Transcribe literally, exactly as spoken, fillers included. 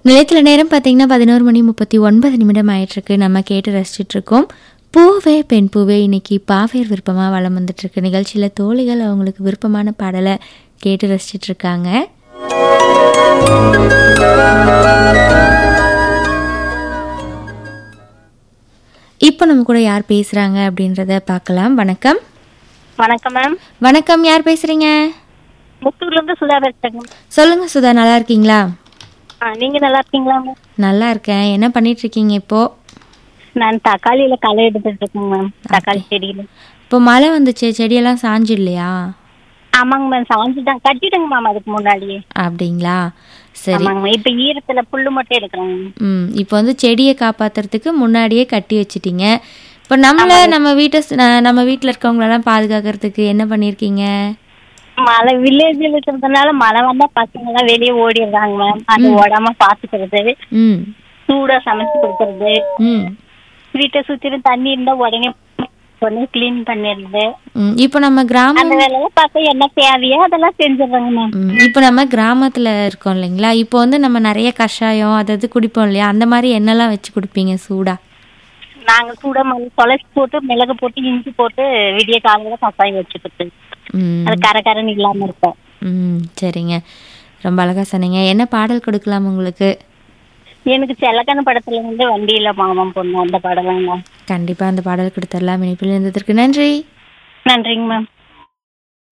நிலையத்துல நேரம் பார்த்தீங்கன்னா பதினோரு மணி முப்பத்தி ஒன்பது நிமிடம் ஆயிட்டிருக்கு. நம்ம கேட்டு ரசிச்சுட்டு இருக்கோம். பூவே பெண் பூவே இன்னைக்கு பாவேர் விருப்பமாக வளம் வந்துட்டு இருக்கு. நிகழ்ச்சியில் தோழிகள் அவங்களுக்கு விருப்பமான பாடலை கேட்டு ரசிச்சுட்டு இருக்காங்க. இப்போ நம்ம கூட யார் பேசுறாங்க அப்படின்றத பார்க்கலாம். வணக்கம். வணக்கம் மேம். வணக்கம், யார் பேசுறீங்க? முத்தூர்ல இருந்து சுதா பேசுறேங்க. சொல்லுங்க சுதா, நல்லா இருக்கீங்களா? ஆ, நீங்க நல்லா இருக்கீங்களா மேம்? நல்லா இருக்கேன். என்ன பண்ணிட்டு இருக்கீங்க இப்போ? நான் தக்காளியில களை எடுத்துட்டு இருக்கேங்க மேம். தக்காளி செடியில. இப்போ மழை வந்துச்சு, செடியெல்லாம் சாஞ்சு இல்லையா? ஆமாங்க மேம், சாஞ்சுட்டாங்க, கட்டிட்டேங்க மேம் அதுக்கு முன்னாடியே. அப்படிங்களா? சரி. ஆமாங்க மேம், இப்ப ஈரத்துல புல்லு மட்டும் எடுக்கிறேங்க. ம் இப்போ வந்து செடியை காப்பாத்துறதுக்கு முன்னாடியே கட்டி வச்சிட்டீங்க. இப்போ நம்மள நம்ம வீட்டை ஸ்- ந- நம்ம வீட்டில் இருக்கவங்களெல்லாம் பாதுகாக்கிறதுக்கு என்ன பண்ணியிருக்கீங்க? மழை வில்லேஜ்ல இருக்கிறதுனால மழை வந்தா பசங்க எல்லாம் வெளியே ஓடிடுறாங்க மேம். அது ஓடாம பாத்துக்கிறது, ம் சூடா சமைச்சு கொடுக்கறது, ம் வீட்டை சுத்திலும் தண்ணி இருந்தா உடனே உடனே கிளீன் பண்ணிடுறது. ம் இப்போ நம்ம கிராமம் அந்த வேலையெல்லாம் பார்க்க என்ன தேவையோ அதெல்லாம் செஞ்சிடுறாங்க மேம். ம், இப்போ நம்ம கிராமத்தில் இருக்கோம் இல்லைங்களா? இப்போ வந்து நம்ம நிறைய கஷாயம் அதாவது குடிப்போம் இல்லையா? அந்த மாதிரி என்னெல்லாம் வச்சு குடிப்பீங்க சூடா? நாங்க கூட மல்லி துளசி போட்டு மிளகு போட்டு இஞ்சி போட்டு விடிய காலையில கசாயம் வச்சுக்கிட்டு ம் அது கரகரன்னு இல்லாம இருக்கும். ம் சரிங்க, ரொம்ப அழகாக சொன்னீங்க. என்ன பாடல் கொடுக்கலாம் உங்களுக்கு? எனக்கு செல்லக்கண்ணு படத்துல இருந்து வண்டியில மாமம் பொண்ணு அந்த படம் வேணும். கண்டிப்பாக அந்த பாடல் கொடுத்துடலாம். இணைப்பில் இருந்ததற்கு நன்றி. நன்றிங்க மேம்.